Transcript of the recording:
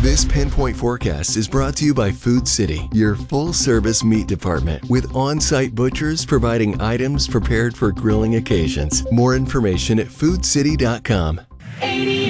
This Pinpoint Forecast is brought to you by Food City, your full-service meat department, with on-site butchers providing items prepared for grilling occasions. More information at foodcity.com.